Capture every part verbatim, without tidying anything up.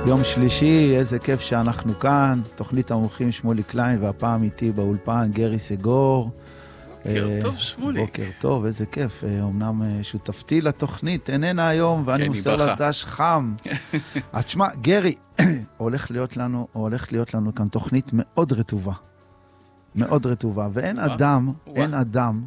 יום שלישי, איזה כיף שאנחנו כאן, תוכנית המומחים שמולי קליין, והפעם איתי באולפן גרי סגור. בוקר טוב שמולי. בוקר טוב, איזה כיף. אמנם שותפתי לתוכנית, איננה היום, ואני מוסר לדש חם. אז תשמע, גרי, הולך להיות לנו, הולך להיות לנו כאן תוכנית מאוד רטובה. מאוד רטובה, ואין אדם, אין אדם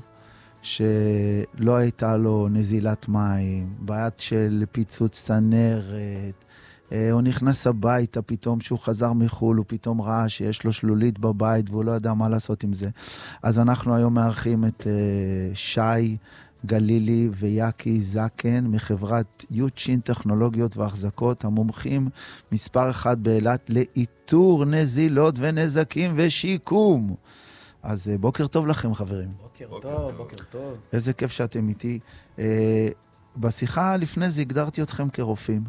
שלא הייתה לו נזילת מים, בעיית של פיצוץ צנרת, הוא נכנס הביתה פתאום שהוא חזר מחול, הוא פתאום ראה שיש לו שלולית בבית והוא לא יודע מה לעשות עם זה. אז אנחנו היום מארחים את שי גלילי ויאקי זקן מחברת יוצ'ין טכנולוגיות והחזקות, המומחים מספר אחד באילת לאיתור נזילות ונזקים ושיקום. אז בוקר טוב לכם חברים. בוקר, בוקר טוב, טוב, בוקר טוב. איזה כיף שאתם איתי. בשיחה לפני זה הגדרתי אתכם כרופאים.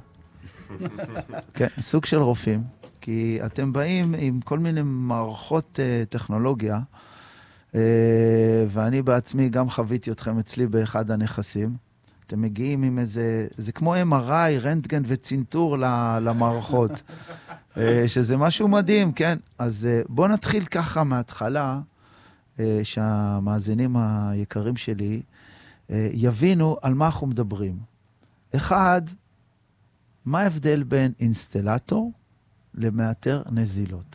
כן, סוג של רופאים, כי אתם באים עם כל מיני מערכות uh, טכנולוגיה, uh, ואני בעצמי גם חוויתי אתכם אצלי באחד הנכסים. אתם מגיעים עם איזה, זה כמו אם אר איי, רנטגן וצינטור למערכות, uh, שזה משהו מדהים, כן? אז uh, בואו נתחיל ככה מההתחלה, uh, שהמאזינים היקרים שלי uh, יבינו על מה אנחנו מדברים. אחד, מה ההבדל בין אינסטלטור למאתר נזילות?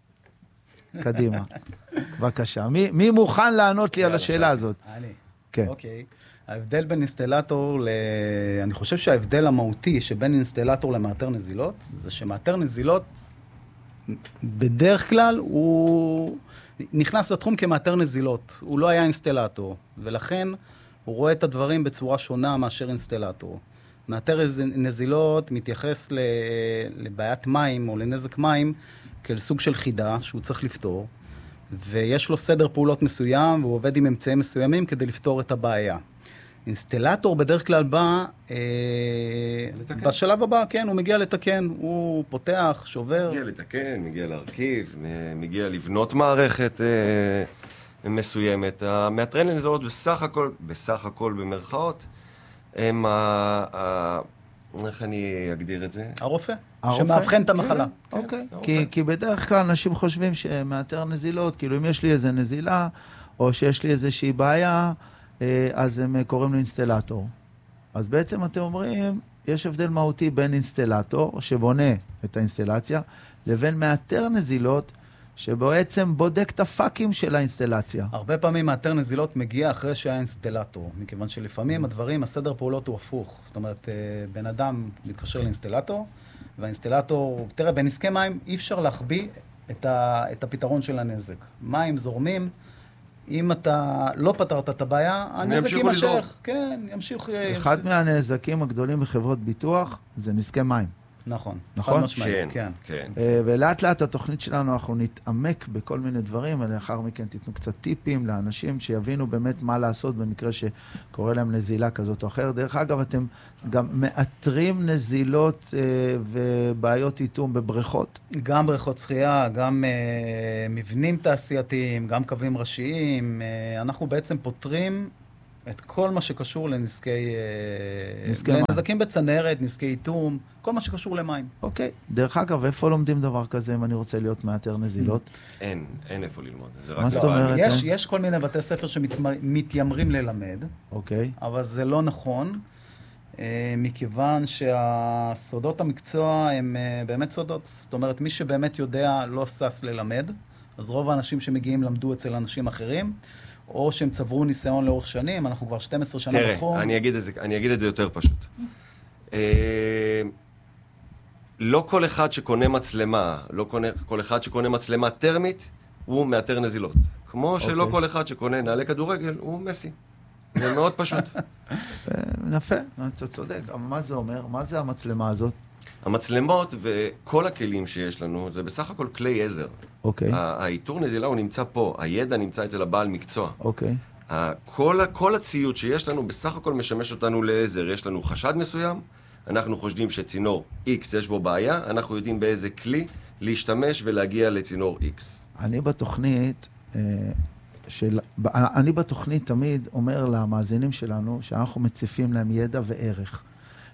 קדימה. בבקשה. מי, מי מוכן לענות לי על השאלה הזאת? אני. כן. אוקיי. ההבדל בין אינסטלטור ל... אני חושב שההבדל המהותי שבין אינסטלטור למאתר נזילות, זה שמאתר נזילות, בדרך כלל הוא נכנס לתחום כמאתר נזילות. הוא לא היה אינסטלטור, ולכן הוא רואה את הדברים בצורה שונה מאשר אינסטלטור. מאתר נזילות מתייחס לבעיית מים או לנזק מים כאל סוג של חידה שהוא צריך לפתור, ויש לו סדר פעולות מסוים, והוא עובד עם אמצעים מסוימים כדי לפתור את הבעיה. אינסטלטור בדרך כלל בא, אה, בשלב הבא, כן, הוא מגיע לתקן, הוא פותח, שובר. מגיע לתקן, מגיע להרכיב, מגיע לבנות מערכת אה, מסוימת. המאתרי נזילות בסך הכל, בסך הכל במרכאות, הם ה... איך אני אגדיר את זה? הרופא, שמאבחן את המחלה. אוקיי, כי בדרך כלל אנשים חושבים שמאתר נזילות, כאילו אם יש לי איזה נזילה, או שיש לי איזושהי בעיה, אז הם קוראים לאינסטלטור. אז בעצם אתם אומרים, יש הבדל מהותי בין אינסטלטור, שבונה את האינסטלציה, לבין מאתר נזילות, שבעצם בודק את הפאקים של האינסטלציה. הרבה פעמים מאתר נזילות מגיע אחרי שהיה אינסטלטור, מכיוון שלפעמים הדברים, הסדר פעולות הוא הפוך. זאת אומרת, בן אדם מתקשר לאינסטלטור, והאינסטלטור, תראה, בנזקי מים אי אפשר להחביא את, ה, את הפתרון של הנזק. מים זורמים, אם אתה לא פתרת את הבעיה, הנזק יימשך. כן, ימשיך. אחד מהנזקים הגדולים בחברות ביטוח זה נזקי מים. נכון, נכון? כן, כן, כן. ולאט לאט התוכנית שלנו, אנחנו נתעמק בכל מיני דברים, ולאחר מכן תיתנו קצת טיפים לאנשים שיבינו באמת מה לעשות במקרה שקורה להם נזילה כזאת או אחרת. דרך אגב, אתם גם מאתרים נזילות ובעיות איתום בבריכות? גם בריכות שחייה, גם מבנים תעשייתיים, גם קווים ראשיים. אנחנו בעצם פותרים את כל מה שקשור לנזקי... לנזקים בצנרת, נזקי איתום, כל מה שקשור למים. אוקיי. דרך אגב, איפה לומדים דבר כזה אם אני רוצה להיות מאתר נזילות? אין, אין איפה ללמוד. מה זאת אומרת? יש, יש כל מיני בתי ספר שמתיימרים ללמד, אוקיי. אבל זה לא נכון, מכיוון שהסודות המקצוע הם באמת סודות. זאת אומרת, מי שבאמת יודע לא סס ללמד, אז רוב האנשים שמגיעים למדו אצל אנשים אחרים, או שהם צברו ניסיון לאורך שנים, אנחנו כבר שתים עשרה שנה בתחום. תראה, אני אגיד את זה, אני אגיד את זה יותר פשוט. לא כל אחד שקונה מצלמה, לא כל אחד שקונה מצלמה טרמית, הוא מאתר נזילות. כמו שלא כל אחד שקונה נעלי כדורגל, הוא מסי. זה מאוד פשוט. נפה, אתה צודק. אבל מה זה אומר? מה זה המצלמה הזאת? המצלמות וכל הכלים שיש לנו, זה בסך הכל כלי עזר. אוקיי. האיתור נזילה הוא נמצא פה, הידע נמצא אצל הבעל מקצוע. אוקיי. כל, כל הציוד שיש לנו בסך הכל משמש אותנו לעזר. יש לנו חשד מסוים, אנחנו חושדים שצינור X יש בו בעיה, אנחנו יודעים באיזה כלי להשתמש ולהגיע לצינור X. אני בתוכנית, של, אני בתוכנית תמיד אומר למאזינים שלנו שאנחנו מציפים להם ידע וערך.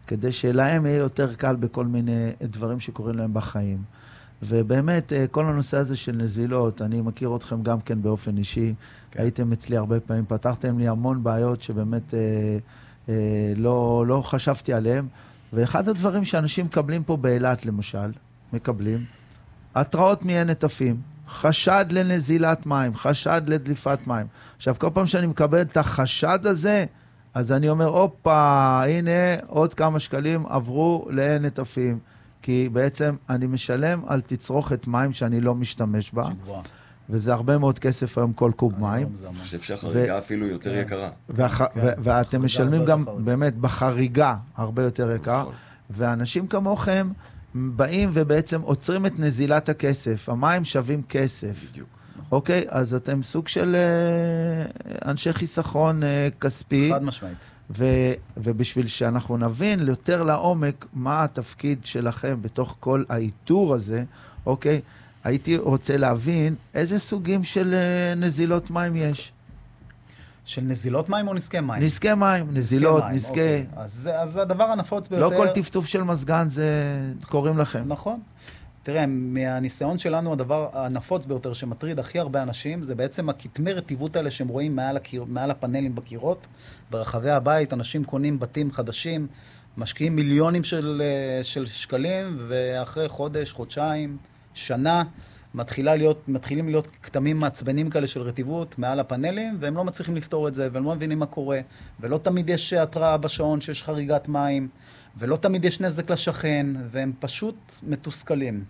כדי שלהם יהיה יותר קל בכל מיני דברים שקורים להם בחיים. ובאמת, כל הנושא הזה של נזילות, אני מכיר אתכם גם כן באופן אישי, כן. הייתם אצלי הרבה פעמים, פתרתם לי המון בעיות שבאמת אה, אה, לא, לא חשבתי עליהם, ואחד הדברים שאנשים מקבלים פה באילת למשל, מקבלים, התראות מעין נטפים, חשד לנזילת מים, חשד לדליפת מים. עכשיו, כל פעם שאני מקבל את החשד הזה, אז אני אומר, אופה, הנה עוד כמה שקלים עברו לעין נטפים, כי בעצם אני משלם על תצרוכת מים שאני לא משתמש בה, שגבוה. וזה הרבה מאוד כסף היום כל קוב מים. אני חושב שהחריגה אפילו יותר יקרה. ואתם משלמים גם באמת בחריגה הרבה יותר יקרה, ואנשים כמוכם באים ובעצם עוצרים את נזילת הכסף. המים שווים כסף. בדיוק. אוקיי? אז אתם סוג של אנשי חיסכון כספי. חד משמעית. ובשביל שאנחנו נבין יותר לעומק מה התפקיד שלכם בתוך כל האיתור הזה, אוקיי? הייתי רוצה להבין איזה סוגים של נזילות מים יש. של נזילות מים או נזקי מים? נזקי מים, נזילות, נזקי... אוקיי. אז, אז הדבר הנפוץ ביותר... לא כל טפטוף של מזגן זה קוראים לכם. נכון. תראה, מהניסיון שלנו, הדבר הנפוץ ביותר שמטריד הכי הרבה אנשים, זה בעצם הכתמי רטיבות האלה שהם רואים מעל, הקיר, מעל הפאנלים בקירות, ברחבי הבית, אנשים קונים בתים חדשים, משקיעים מיליונים של, של שקלים, ואחרי חודש, חודשיים, שנה, מתחילה להיות, מתחילים להיות כתמים מעצבנים כאלה של רטיבות מעל הפאנלים, והם לא מצליחים לפתור את זה, והם לא מבינים מה קורה, ולא תמיד יש התראה בשעון שיש חריגת מים, ולא תמיד יש נזק לשכן, והם פשוט מתוסכלים.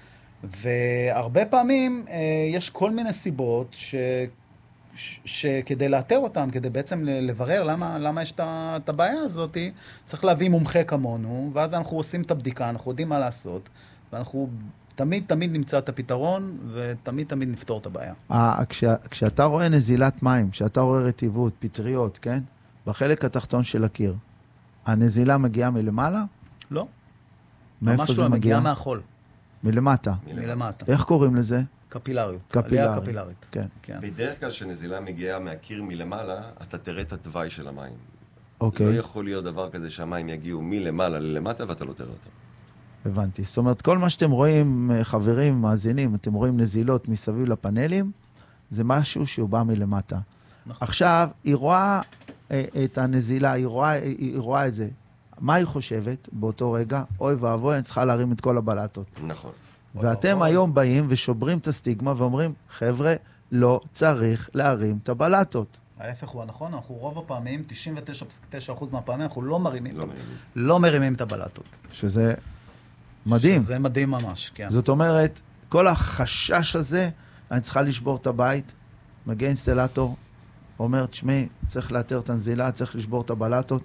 והרבה פעמים אה, יש כל מיני סיבות ש, ש, שכדי לאתר אותם, כדי בעצם לברר למה, למה יש את הבעיה הזאת, צריך להביא מומחה כמונו, ואז אנחנו עושים את הבדיקה, אנחנו יודעים מה לעשות, ואנחנו תמיד תמיד נמצא את הפתרון, ותמיד תמיד נפתור את הבעיה. 아, כשה, כשאתה רואה נזילת מים, כשאתה רואה רטיבות, פטריות, כן? בחלק התחתון של הקיר, הנזילה מגיעה מלמעלה? לא. מאיפה זה לא, מגיע? מגיעה מהחול. מלמטה? מלמטה. איך קוראים לזה? קפילריות. קפילרית. עלייה קפילרית. כן. כן. בדרך כלל שנזילה מגיעה מהקיר מלמעלה, אתה תראה את התוואי של המים. אוקיי. לא יכול להיות דבר כזה שהמים יגיעו מלמעלה ללמטה ואתה לא תראה אותם. הבנתי. זאת אומרת, כל מה שאתם רואים, חברים, מאזינים, אתם רואים נזילות מסביב לפאנלים, זה משהו שהוא בא מלמטה. נכון. עכשיו, היא רואה את הנזילה, היא רואה, היא רואה את זה. מה היא חושבת באותו רגע? אוי ואבוי, אני צריכה להרים את כל הבלטות. נכון. ואתם היום באים ושוברים את הסטיגמה ואומרים, חבר'ה, לא צריך להרים את הבלטות. ההפך הוא הנכון, אנחנו רוב הפעמים, תשעים ותשע נקודה תשע אחוז מהפעמים, אנחנו לא מרימים, לא מרימים. לא מרימים את הבלטות. שזה מדהים. שזה מדהים ממש, כן. זאת אומרת, כל החשש הזה, אני צריכה לשבור את הבית, מגיע אינסטלטור, אומר, תשמעי, צריך לאתר את הנזילה, צריך לשבור את הבלטות,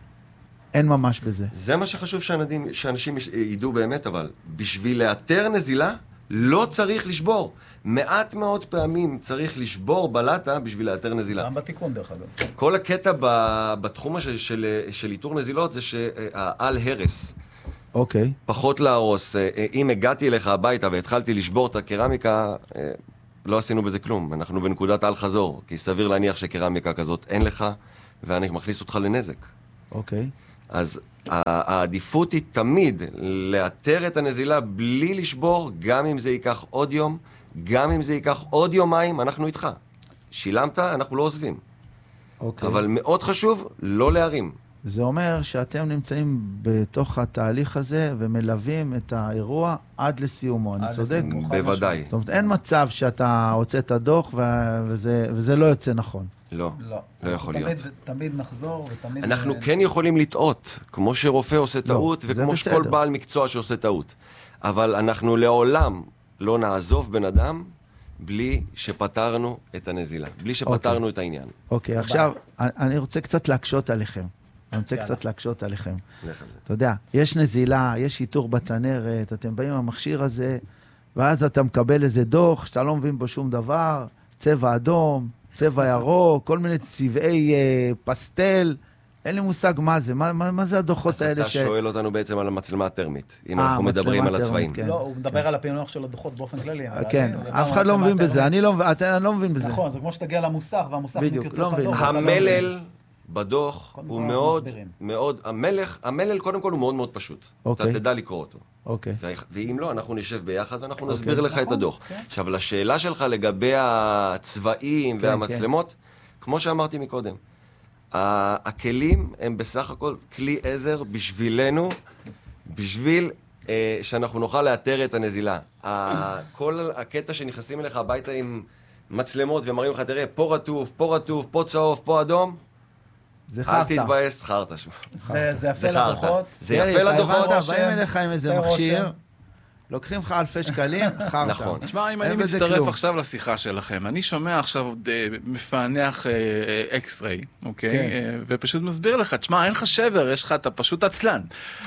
אין ממש בזה. זה מה שחשוב שאנשים, שאנשים ידעו באמת, אבל בשביל לאתר נזילה, לא צריך לשבור. מעט מאוד פעמים צריך לשבור בלטה בשביל לאתר נזילה. גם בתיקון דרך אגב. כל הקטע בתחום של, של, של איתור נזילות זה שהעל הרס. אוקיי. פחות להרוס. אם הגעתי אליך הביתה והתחלתי לשבור את הקרמיקה, לא עשינו בזה כלום. אנחנו בנקודת על חזור, כי סביר להניח שקרמיקה כזאת אין לך, ואני מכניס אותך לנזק. אוקיי. אז העדיפות היא תמיד לאתר את הנזילה בלי לשבור, גם אם זה ייקח עוד יום, גם אם זה ייקח עוד יומיים, אנחנו איתך. שילמת, אנחנו לא עוזבים. אוקיי. אבל מאוד חשוב לא להרים. זה אומר שאתם נמצאים בתוך התהליך הזה ומלווים את האירוע עד לסיומו, אני צודק? בוודאי. זאת אומרת, אין מצב שאתה רוצה את הדוח וזה, וזה לא יוצא נכון. לא, לא, לא יכול להיות. תמיד, תמיד נחזור ותמיד... אנחנו כן יכולים לטעות, כמו שרופא עושה טעות, וכמו שכל בעל מקצוע שעושה טעות. אבל אנחנו לעולם לא נעזוב בן אדם בלי שפתרנו את הנזילה, בלי שפתרנו את העניין. אוקיי, עכשיו אני רוצה קצת להקשות עליכם. אני רוצה קצת להקשות עליכם. אתה יודע, יש נזילה, יש איתור בצנרת, אתם באים עם המכשיר הזה, ואז אתה מקבל איזה דוח שאתה לא מבין בו שום דבר, צבע אדום, צבע ירוק, כל מיני צבעי אה, פסטל, אין לי מושג מה זה, מה, מה, מה זה הדוחות האלה ש... אז אתה שואל אותנו בעצם על המצלמה הטרמית, אם 아, אנחנו מדברים על הצבעים. כן. לא, הוא מדבר כן. על הפענוח של הדוחות באופן כללי. כן, אף אחד לא מבין בזה, אני לא, אני לא מבין בזה. נכון, זה כמו שתגיע למוסך, והמוסך בדיוק, לא מבין. המלל בדוח הוא מאוד, מאוד, המלך, המלל קודם כל הוא מאוד מאוד פשוט. אתה תדע לקרוא אותו. אוקיי. ואם לא, אנחנו נשב ביחד ואנחנו נסביר לך את הדוח. עכשיו, לשאלה שלך לגבי הצבעים והמצלמות, כמו שאמרתי מקודם, הכלים הם בסך הכל כלי עזר בשבילנו, בשביל שאנחנו נוכל לאתר את הנזילה. כל הקטע שנכנסים אליך הביתה עם מצלמות ומראים לך, תראה, פה רטוב, פה רטוב, פה צהוב, פה אדום, זה חרטה. אל תתבאס, חרטה. זה יפה לדוחות. זה יפה לדוחות. באים אליך עם איזה מכשיר, לוקחים לך אלפי שקלים, חרטה. נכון. תשמע, אם אני מצטרף עכשיו לשיחה שלכם, אני שומע עכשיו מפענח אקס-ריי, אוקיי? ופשוט מסביר לך, תשמע, אין לך שבר, יש לך, אתה פשוט עצלן.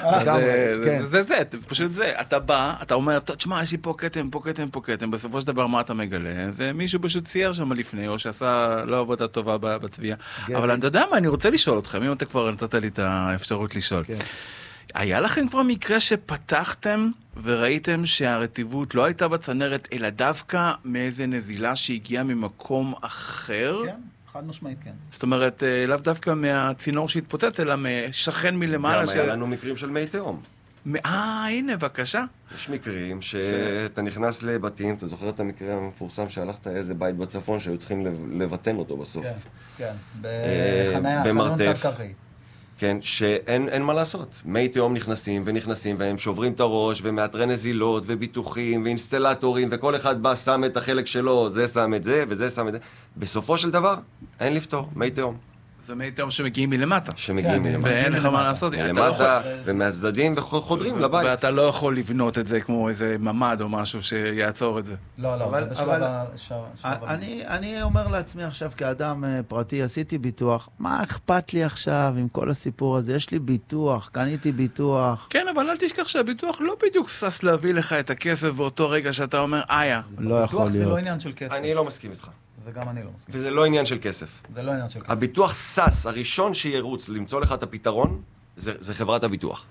זה זה, פשוט זה. אתה בא, אתה אומר, תשמע, יש לי פה קטם, פה קטם, פה קטם, בסופו של דבר מה אתה מגלה? זה מישהו פשוט צייר שם לפני, או שעשה לא עבודה טובה בצביעה. אבל אתה יודע מה, אני רוצה לשאול אתכם, אם אתה כבר נתת לי את האפשרות לשאול. היה לכם כבר מקרה שפתחתם וראיתם שהרטיבות לא הייתה בצנרת, אלא דווקא מאיזה נזילה שהגיעה ממקום אחר? כן, חד משמעית כן. זאת אומרת, לאו דווקא מהצינור שהתפוצץ, אלא משכן מלמעלה. גם היה לנו מקרים של מי תהום. אה, הנה, בבקשה. יש מקרים שאתה נכנס לבתים, אתה זוכר את המקרה המפורסם שהלכת איזה בית בצפון שהיו צריכים לבטן אותו בסוף. כן, כן, בחניה, חנון תת-קרקעית. כן, שאין אין מה לעשות. מי תהום נכנסים ונכנסים, והם שוברים את הראש, ומאתרי נזילות, וביטוחים, ואינסטלטורים, וכל אחד בא, שם את החלק שלו, זה שם את זה, וזה שם את זה. בסופו של דבר, אין לפתור, מי תהום. זה מי תהום שמגיעים מלמטה. שמגיעים מלמטה. ואין לך מה לעשות. מלמטה, ומהצדדים, וחודרים לבית. ואתה לא יכול לבנות את זה כמו איזה ממד או משהו שיעצור את זה. לא, לא, זה בשלב ה... אני אומר לעצמי עכשיו, כאדם פרטי, עשיתי ביטוח, מה אכפת לי עכשיו עם כל הסיפור הזה? יש לי ביטוח, קניתי ביטוח. כן, אבל אל תשכח שהביטוח לא בדיוק סס להביא לך את הכסף באותו רגע שאתה אומר, איה. לא יכול להיות. ביטוח זה לא עניין של כסף. אני לא מסכים איתך. וגם אני לא מסכים. וזה לא עניין של כסף. זה לא עניין של כסף. הביטוח סס, הראשון שירוץ למצוא לך את הפתרון, זה, זה חברת הביטוח.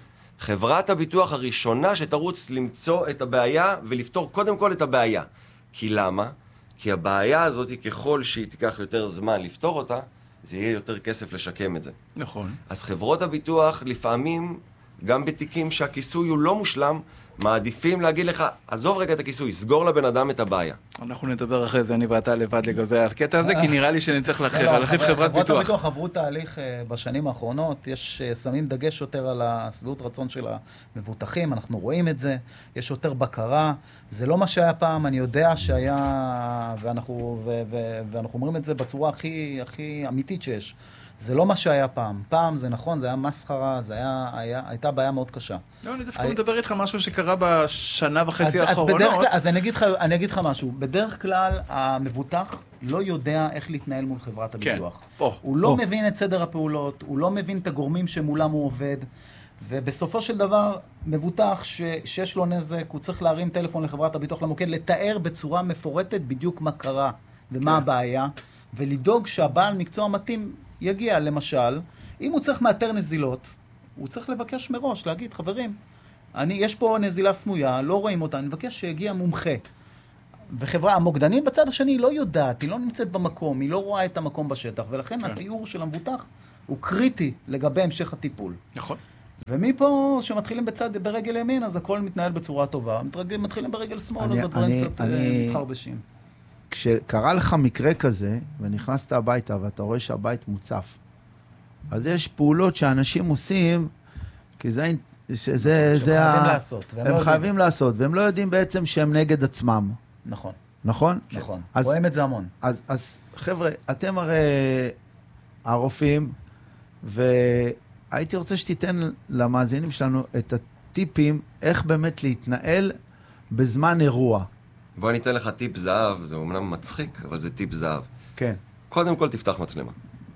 חברת הביטוח הראשונה שתרוץ למצוא את הבעיה ולפתור קודם כל את הבעיה. כי למה? כי הבעיה הזאת, ככל שהיא תיקח יותר זמן לפתור אותה, זה יהיה יותר כסף לשקם את זה. נכון. אז חברות הביטוח לפעמים, גם בתיקים שהכיסוי הוא לא מושלם, מעדיפים להגיד לך, עזוב רגע את הכיסוי, סגור לבן אדם את הבעיה. אנחנו נדבר אחרי זה, אני ואתה לבד לגבי הקטע הזה, כי נראה לי שנצטרך להחליף חברת ביטוח. חברות הביטוח עברו תהליך בשנים האחרונות, יש שמים דגש יותר על הסביבות רצון של המבוטחים, אנחנו רואים את זה, יש יותר בקרה, זה לא מה שהיה פעם, אני יודע שהיה, ואנחנו, ו, ו, ואנחנו אומרים את זה בצורה הכי, הכי אמיתית שיש. זה לא מה שהיה פעם. פעם זה נכון, זה היה מסחרה, זה היה, היה, הייתה בעיה מאוד קשה. לא, אני דווקא מדבר איתך משהו שקרה בשנה וחצי האחרונות. אז אני אגיד לך, אני אגיד לך משהו. בדרך כלל, המבוטח לא יודע איך להתנהל מול חברת הביטוח. הוא לא מבין את סדר הפעולות, הוא לא מבין את הגורמים שמולם הוא עובד, ובסופו של דבר, מבוטח שיש לו נזק, הוא צריך להרים טלפון לחברת הביטוח למוקד, לתאר בצורה מפורטת בדיוק מה קרה ומה הבעיה, ולדאוג שהבעל מקצוע מתאים יגיע, למשל, אם הוא צריך מאתר נזילות, הוא צריך לבקש מראש, להגיד, חברים, אני, יש פה נזילה סמויה, לא רואים אותה, אני מבקש שיגיע מומחה. וחברה, המוקדנית בצד השני היא לא יודעת, היא לא נמצאת במקום, היא לא רואה את המקום בשטח, ולכן כן. התיאור של המבוטח הוא קריטי לגבי המשך הטיפול. נכון. ומפה, שמתחילים בצד, ברגל ימין, אז הכל מתנהל בצורה טובה, מתחילים ברגל שמאל, אני, אז הדברים קצת אני... מתחרבשים. כשקרה לך מקרה כזה, ונכנסת הביתה, ואתה רואה שהבית מוצף, אז יש פעולות שאנשים עושים, כי זה... שזה, שהם חייבים ה... לעשות. הם לא חייבים יודעים. לעשות, והם לא יודעים בעצם שהם נגד עצמם. נכון. נכון? נכון. אז, רואים את זה המון. אז, אז חבר'ה, אתם הרי הרופאים, והייתי רוצה שתיתן למאזינים שלנו את הטיפים, איך באמת להתנהל בזמן אירוע. בוא ניתן לך טיפ זהב, זה אומנם מצחיק, אבל זה טיפ זהב. כן. קודם כל תפתח מצלמה.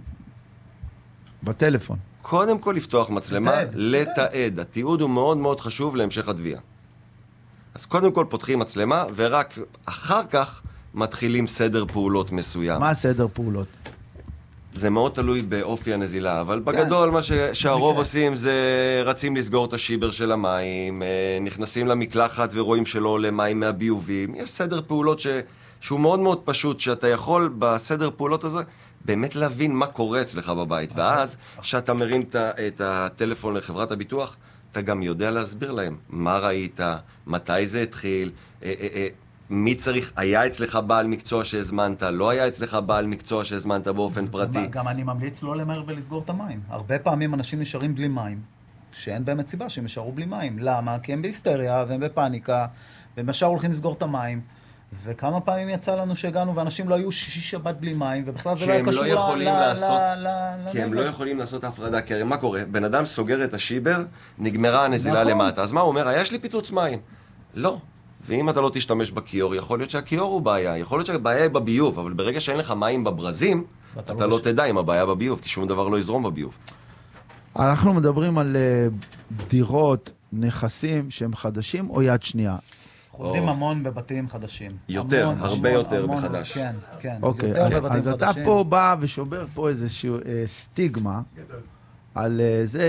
בטלפון. קודם כל לפתוח מצלמה, לתעד. התיעוד הוא מאוד מאוד חשוב להמשך התביעה. אז קודם כל פותחים מצלמה, ורק אחר כך מתחילים סדר פעולות מסוים. מה סדר פעולות? זה מאוד תלוי באופי הנזילה, אבל בגדול מה שהרוב עושים זה רצים לסגור את השיבר של המים, נכנסים למקלחת ורואים שלא עולה מים מהביובים. יש סדר פעולות ש... שהוא מאוד מאוד פשוט, שאתה יכול בסדר פעולות הזה באמת להבין מה קורה אצלך בבית. ואז, כשאתה מרים את הטלפון לחברת הביטוח, אתה גם יודע להסביר להם מה ראית, מתי זה התחיל, מי צריך, היה אצלך בעל מקצוע שהזמנת, לא היה אצלך בעל מקצוע שהזמנת באופן פרטי. גם אני ממליץ לא למהר ולסגור את המים. הרבה פעמים אנשים נשארים בלי מים, שאין באמת סיבה שהם נשארו בלי מים. למה? כי הם בהיסטריה והם בפאניקה, והם ישר הולכים לסגור את המים. וכמה פעמים יצא לנו שהגענו ואנשים לא היו שישי שבת בלי מים, ובכלל זה לא היה קשור לנזק. כי הם לא יכולים לעשות הפרדה, כי הרי מה קורה? בן אדם סוגר את השיבר, נגמרה הנזילה למטה. אז מה הוא אומר? יש לי פיצוץ מים. לא. ואם אתה לא תשתמש בכיור, יכול להיות שהכיור הוא בעיה. יכול להיות שהבעיה היא בביוב, אבל ברגע שאין לך מים בברזים, אתה לא תדע אם הבעיה בביוב, כי שום דבר לא יזרום בביוב. אנחנו מדברים על דירות, נכסים שהם חדשים או יד שנייה? אנחנו עובדים המון בבתים חדשים. יותר, הרבה יותר בחדש. כן, כן. אוקיי, אז אתה פה בא ושובר פה איזשהו סטיגמה על זה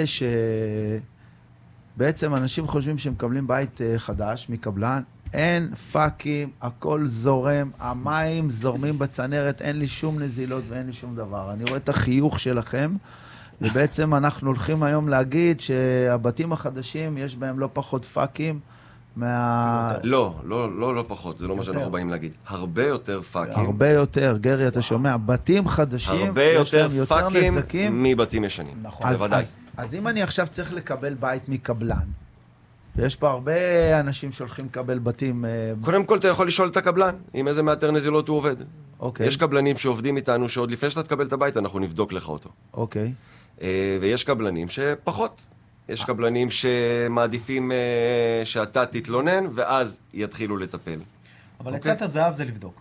שבעצם אנשים חושבים שהם מקבלים בית חדש מקבלן, אין פאקים, הכל זורם, המים זורמים בצנרת, אין לי שום נזילות ואין לי שום דבר. אני רואה את החיוך שלכם, ובעצם אנחנו הולכים היום להגיד שהבתים החדשים יש בהם לא פחות פאקים, מה... לא, לא, לא, לא פחות, זה לא מה שאנחנו באים להגיד. הרבה יותר פאקים. הרבה יותר, גרי, אתה שומע, בתים חדשים, הרבה יותר פאקים מבתים ישנים. נכון. בוודאי. אז אם אני עכשיו צריך לקבל בית מקבלן, ויש פה הרבה אנשים שהולכים לקבל בתים... קודם כל אתה יכול לשאול את הקבלן, עם איזה מאתר נזילות הוא עובד. אוקיי. יש קבלנים שעובדים איתנו, שעוד לפני שאתה תקבל את הבית, אנחנו נבדוק לך אותו. אוקיי. ויש קבלנים שפחות. יש קבלנים שמעדיפים שאתה תתלונן, ואז יתחילו לטפל. אבל עצת הזהב זה לבדוק.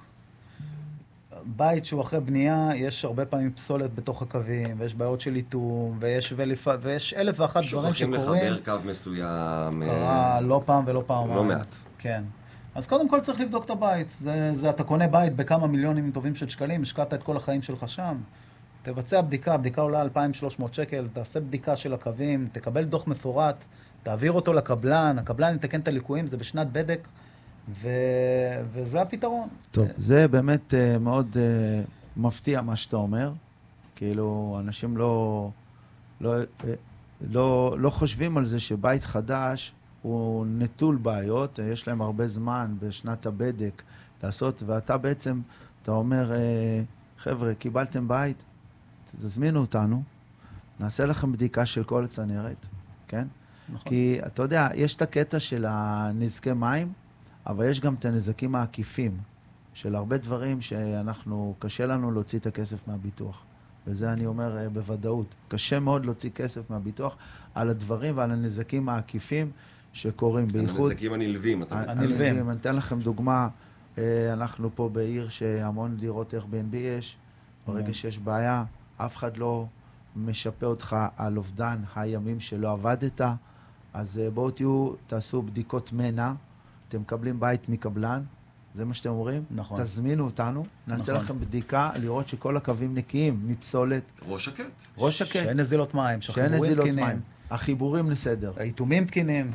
בית שהוא אחרי בנייה, יש הרבה פעמים פסולת בתוך הקווים, ויש בעיות של איתום, ויש, ולפ... ויש אלף ואחת דברים שקורים. שוכחים לחבר קו מסוים. קרה לא פעם ולא פעם. לא מעט. כן. אז קודם כל צריך לבדוק את הבית. זה, זה, אתה קונה בית בכמה מיליונים טובים של שקלים, השקעת את כל החיים שלך שם. תבצע בדיקה, בדיקה עולה אלפיים ושלוש מאות שקל, תעשה בדיקה של הקווים, תקבל דוח מפורט, תעביר אותו לקבלן, הקבלן יתקן את הליקויים, זה בשנת בדק, ו... וזה הפתרון. טוב, זה באמת uh, מאוד uh, מפתיע מה שאתה אומר. כאילו, אנשים לא, לא, uh, לא, לא חושבים על זה שבית חדש הוא נטול בעיות, יש להם הרבה זמן בשנת הבדק לעשות, ואתה בעצם, אתה אומר, uh, חבר'ה, קיבלתם בית? תזמינו אותנו, נעשה לכם בדיקה של כל הצנרת, כן? נכון. כי אתה יודע, יש את הקטע של הנזקי מים, אבל יש גם את הנזקים העקיפים, של הרבה דברים שאנחנו, קשה לנו להוציא את הכסף מהביטוח. וזה אני אומר uh, בוודאות. קשה מאוד להוציא כסף מהביטוח על הדברים ועל הנזקים העקיפים שקורים בייחוד. הנזקים הנלווים, אתה מתכוון. הנלווים. אני אתן לכם דוגמה, uh, אנחנו פה בעיר שהמון דירות Airbnb יש, ברגע שיש בעיה, אף אחד לא משפה אותך על אובדן הימים שלא עבדת, אז בואו תהיו, תעשו בדיקות מנע, אתם מקבלים בית מקבלן, זה מה שאתם אומרים? נכון. תזמינו אותנו, נעשה נכון. לכם בדיקה, לראות שכל הקווים נקיים, מפסולת. ראש שקט. ראש שקט. שאין נזילות מים, שאין נזילות מים. החיבורים לסדר. האיתומים תקינים.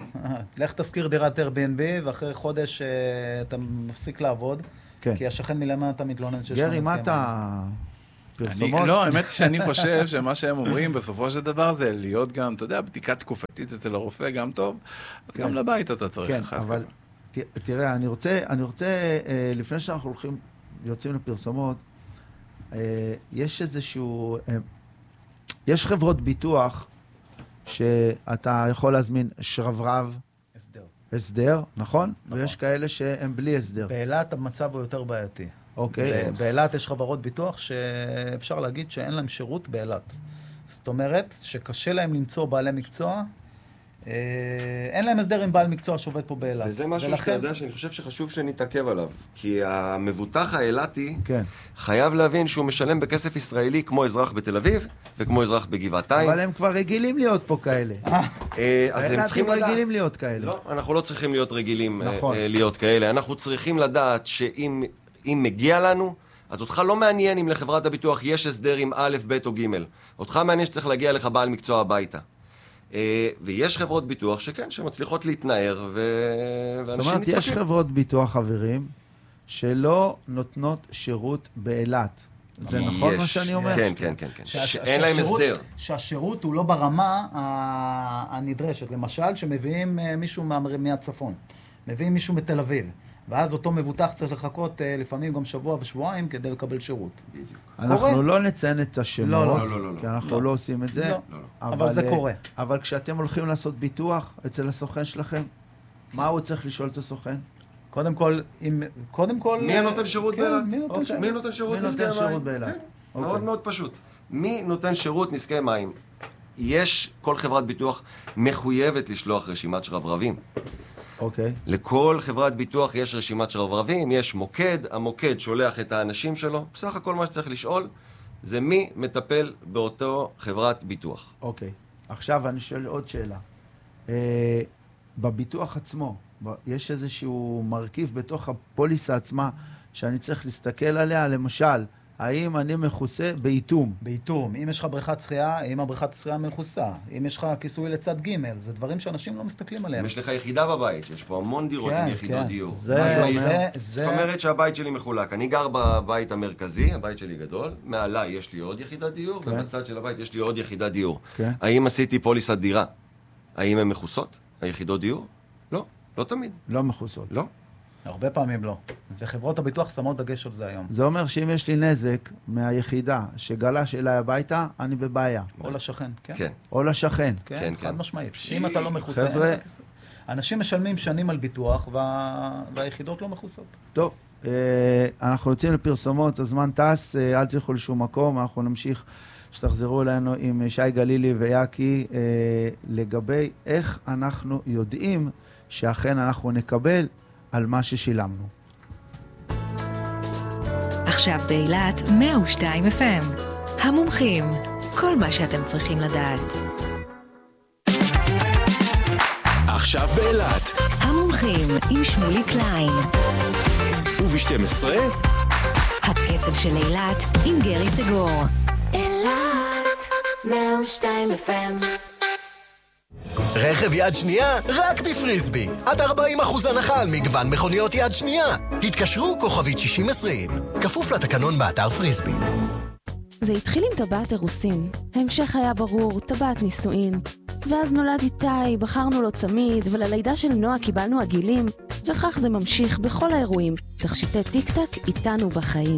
לך תזכיר דירת Airbnb, ואחרי חודש אתה מפסיק לעבוד, כן. כי השכן מלמטה מתלונן שיש... גרי, מה אתה... פרסומות? לא, האמת היא שאני חושב שמה שהם אומרים בסופו של דבר זה להיות גם, אתה יודע, בדיקה תקופתית אצל הרופא גם טוב, אז גם לבית אתה צריך כן, אחד אבל כזה. תראה, אני רוצה, אני רוצה, לפני שאנחנו הולכים, יוצאים לפרסומות, יש איזשהו, יש חברות ביטוח שאתה יכול להזמין שרברב, הסדר. הסדר, נכון? נכון. ויש כאלה שהם בלי הסדר. באילת המצב הוא יותר בעייתי. אוקיי. באילת יש חברות ביטוח שאפשר להגיד שאין להם שירות באילת. זאת אומרת שקשה להם למצוא בעלי מקצוע, אין להם הסדר עם בעל מקצוע שעובד פה באילת. וזה משהו שאתה יודע שאני חושב שחשוב שנתעכב עליו. כי המבוטח האילתי חייב להבין שהוא משלם בכסף ישראלי כמו אזרח בתל אביב וכמו אזרח בגבעתיים. אבל הם כבר רגילים להיות פה כאלה. אז הם צריכים לדעת. רגילים להיות כאלה. לא, אנחנו לא צריכים להיות רגילים להיות כאלה. אנחנו צריכים לדעת שאם מגיע לנו, אז אותך לא מעניין אם לחברת הביטוח יש הסדר עם א', ב' או ג'. אותך מעניין שצריך להגיע לך בעל מקצוע הביתה. ויש חברות ביטוח שכן, שמצליחות להתנער, ואנשים נדפקים. זאת אומרת, יש חברות ביטוח, חברים, שלא נותנות שירות באילת. זה נכון מה שאני אומר? כן, כן, כן, כן. שה- שאין להם שהשירות- הסדר. שהשירות הוא לא ברמה ה- הנדרשת. למשל, שמביאים אה, מישהו מה- מהצפון, מביאים מישהו מתל אביב, ואז אותו מבוטח צריך לחכות אה, לפעמים גם שבוע ושבועיים כדי לקבל שירות. בדיוק. אנחנו קורה. לא נציין את השמות, לא, לא, לא, לא, כי לא. אנחנו לא. לא עושים את זה. לא, אבל זה אה, קורה. אבל כשאתם הולכים לעשות ביטוח אצל הסוכן שלכם, מה הוא צריך לשאול את הסוכן? קודם כל, אם, קודם כל... מי הנותן שירות כן, באילת? מי נותן אוקיי. שירות? מי נותן שירות מי נזקי נותן מים? שירות באילת? כן, אוקיי. מאוד מאוד פשוט. מי נותן שירות נזקי מים? יש, כל חברת ביטוח מחויבת לשלוח רשימת שרברבים. אוקיי. לכל חברת ביטוח יש רשימת שרברבים, יש מוקד, המוקד שולח את האנשים שלו. בסך הכל מה שצריך לשאול זה מי מטפל באותו חברת ביטוח. אוקיי. עכשיו אני שואל עוד שאלה. אה, בביטוח עצמו, ב- יש איזשהו מרכיב בתוך הפוליסה עצמה שאני צריך להסתכל עליה, למשל, האם אני מכוסה באיתום? באיתום, אם יש לך בריכת שחייה, אם הבריכת שחייה מכוסה, אם יש לך כיסוי לצד ג', זה דברים שאנשים לא מסתכלים עליהם. אם יש לך יחידה בבית, שיש פה המון דירות כן, עם יחידות כן. דיור. זה- מה זה אומר? זה- זאת זה- אומרת שהבית שלי מחולק. אני גר בבית המרכזי, הבית שלי גדול, מעליי יש לי עוד יחידת דיור, כן. ובצד של הבית יש לי עוד יחידת דיור. כן. האם עשיתי פוליסת דירה? האם הן מכוסות? היחידות דיור? לא, לא תמיד. לא מכוסות. לא. הרבה פעמים לא. וחברות הביטוח שמות דגש על זה היום. זה אומר שאם יש לי נזק מהיחידה שגלש אליי הביתה, אני בבעיה. או לשכן, כן? כן. או לשכן. כן, כן, חד כן. משמעית. אם אתה לא מכוסה, אין חבר'ה. לך כיסוי. אנשים משלמים שנים על ביטוח, וה... והיחידות לא מכוסות. טוב, אה, אנחנו יוצאים לפרסומות, הזמן טס, אה, אל תלכו לשום מקום, אנחנו נמשיך שתחזרו אלינו עם שי גלילי ויאקי אה, לגבי איך אנחנו יודעים שאכן אנחנו נקבל על מה ששילמנו. עכשיו באילת מאה ושתיים אף אם. המומחים, כל מה שאתם צריכים לדעת. עכשיו באילת, המומחים עם שמולי קליין. וב-שתים עשרה, הקצב של אילת עם גרי סגור. אילת מאה ושתיים אף אם. רכב יד שנייה רק בפריסבי. עד ארבעים אחוז הנחה על מגוון מכוניות יד שנייה. התקשרו כוכבית שישים עשרים. כפוף לתקנון באתר פריסבי. זה התחיל עם טבעת אירוסין. ההמשך היה ברור, טבעת נישואין. ואז נולד איתי, בחרנו לו צמיד, וללידה של נועה קיבלנו עגילים, וכך זה ממשיך בכל האירועים. תכשיטי טיק טק איתנו בחיים.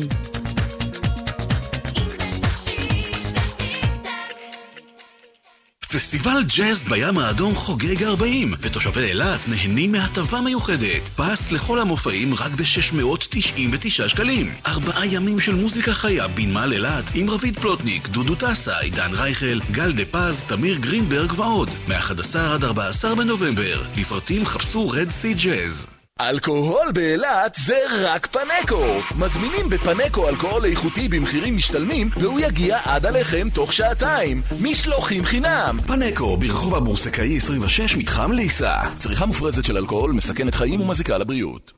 פסטיבל ג'אז בים האדום חוגג ארבעים, ותושבי אילת נהנים מהטבה מיוחדת. פס לכל המופעים רק ב-שש מאות תשעים ותשעה שקלים. ארבעה ימים של מוזיקה חיה בנמל אילת עם רביד פלוטניק, דודו טסה, עידן רייכל, גל דה פז, תמיר גרינברג ועוד. מ-אחד עשר עד ארבעה עשר בנובמבר. לפרטים חפשו רד סי ג'אז. אלכוהול באילת זה רק פנקו. מזמינים בפנקו אלכוהול איכותי במחירים משתלמים, והוא יגיע עד עליכם תוך שעתיים. משלוחים חינם. פנקו, ברחוב הבורסקאי עשרים ושש, מתחם ליסה. צריכה מופרזת של אלכוהול מסכנת חיים ומזיקה לבריאות.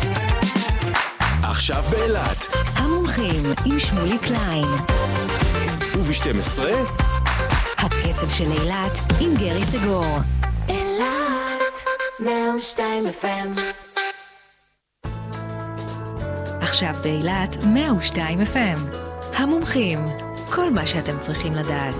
עכשיו באילת, המומחים עם שמולי קליין. וב-שתים עשרה, הקצב של אילת עם גרי סגור. אילת מאה ושתיים אף אם. עכשיו באילת מאה ושתיים אף אם. המומחים, כל מה שאתם צריכים לדעת.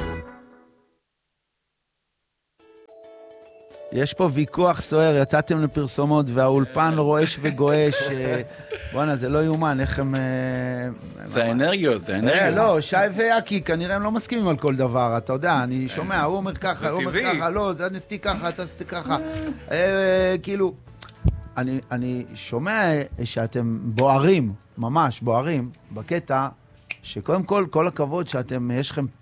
יש פה ויכוח סוער, יצאתם לפרסומות והאולפן רועש וגועש. אה, בוא'נה, זה לא יומן, איך הם... אה, זה האנרגיות, זה אה, האנרגיות. לא, שי ויאקי, כנראה הם לא מסכימים על כל דבר, אתה יודע, אני שומע, הוא אומר ככה, הוא אומר טבעי. ככה, לא, זה נסתי ככה, אתה נסתי ככה. אה, כאילו, אני, אני שומע שאתם בוערים, ממש בוערים, בקטע שקודם כל, כל הכבוד שאתם, יש לכם